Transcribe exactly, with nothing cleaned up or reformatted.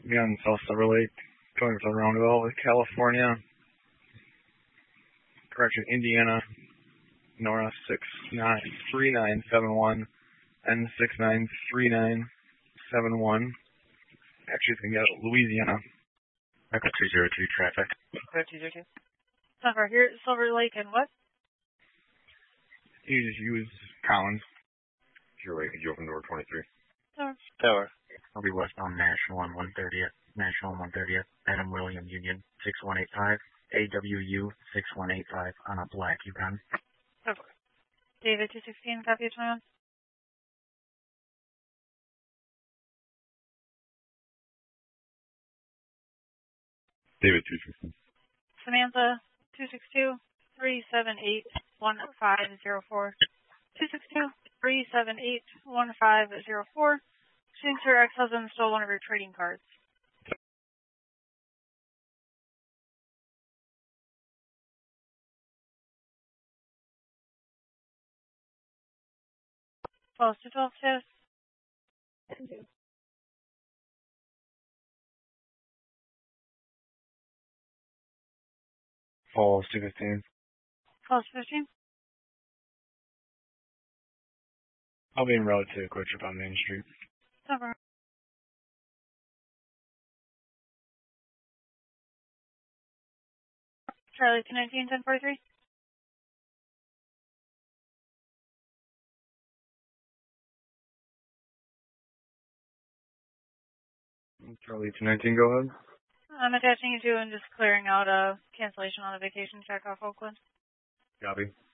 Be on South Silver Lake, going from Roundabout with California. Correction, Indiana, Nora six nine three nine seven one, and six nine three nine seven one. Actually, it's going to get Louisiana. Echo two zero two traffic. Echo two zero two. Silver here, Silver Lake and what? You just use Collins. You're right, you open door twenty-three. Tower. Tower. I'll be westbound National on one thirtieth. National on one thirtieth. Adam William Union six one eight five. A W U six one eight five on a black Yukon. Over. David two sixteen, copy twenty-one. David two sixteen. Samantha two six two, three seven eight, one five zero four. two six two, three seven eight, one five zero four. Since her ex-husband stole one of your trading cards. twelve to twelve test. Falls two fifteen. twelve to fifteen. I'll be in road to Quick Trip on Main Street. Over. Charlie two nineteen, ten forty-three. Charlie two nineteen, go ahead. I'm attaching you to and just clearing out a cancellation on a vacation check off Oakland. Copy.